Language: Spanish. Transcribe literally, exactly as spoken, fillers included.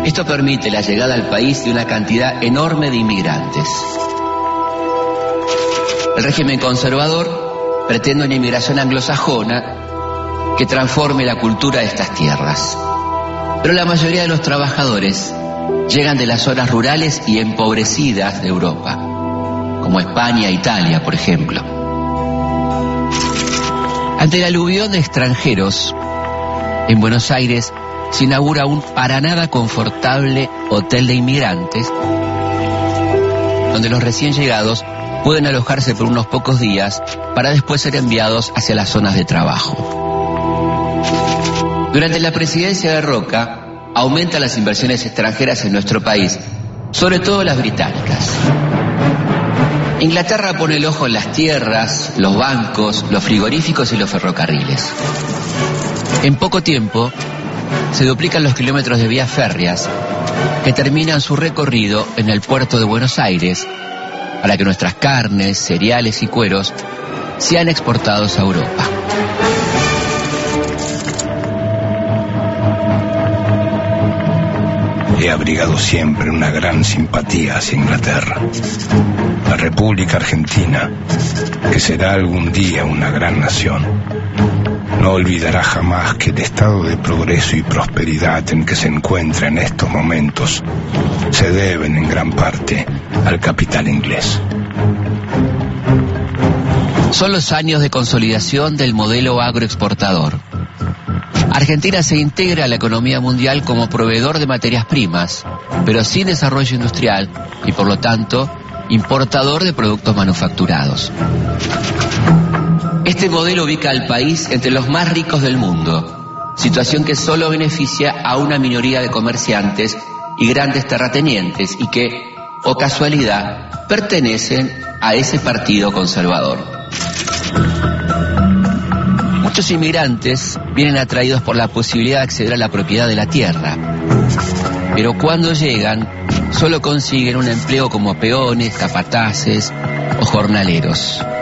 Esto permite la llegada al país de una cantidad enorme de inmigrantes. El régimen conservador pretende una inmigración anglosajona que transforme la cultura de estas tierras. Pero la mayoría de los trabajadores llegan de las zonas rurales y empobrecidas de Europa, como España e Italia, por ejemplo. Ante la aluvión de extranjeros, en Buenos Aires se inaugura un para nada confortable hotel de inmigrantes, donde los recién llegados pueden alojarse por unos pocos días para después ser enviados hacia las zonas de trabajo. Durante la presidencia de Roca, aumentan las inversiones extranjeras en nuestro país, sobre todo las británicas. Inglaterra pone el ojo en las tierras, los bancos, los frigoríficos y los ferrocarriles. En poco tiempo, se duplican los kilómetros de vías férreas que terminan su recorrido en el puerto de Buenos Aires para que nuestras carnes, cereales y cueros sean exportados a Europa. He abrigado siempre una gran simpatía hacia Inglaterra. La República Argentina, que será algún día una gran nación, no olvidará jamás que el estado de progreso y prosperidad en que se encuentra en estos momentos se deben en gran parte al capital inglés. Son los años de consolidación del modelo agroexportador. Argentina se integra a la economía mundial como proveedor de materias primas, pero sin desarrollo industrial y, por lo tanto, importador de productos manufacturados. Este modelo ubica al país entre los más ricos del mundo, situación que solo beneficia a una minoría de comerciantes y grandes terratenientes y que, o casualidad, pertenecen a ese partido conservador. Muchos inmigrantes vienen atraídos por la posibilidad de acceder a la propiedad de la tierra, pero cuando llegan solo consiguen un empleo como peones, capataces o jornaleros.